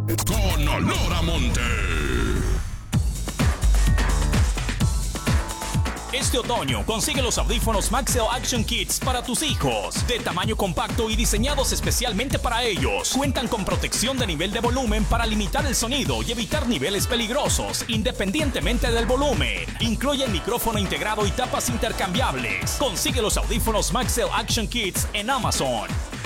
Con olor a monte. Este otoño consigue los audífonos Maxell Action Kits para tus hijos, de tamaño compacto y diseñados especialmente para ellos. Cuentan con protección de nivel de volumen para limitar el sonido y evitar niveles peligrosos, independientemente del volumen. Incluyen micrófono integrado y tapas intercambiables. Consigue los audífonos Maxell Action Kits en Amazon.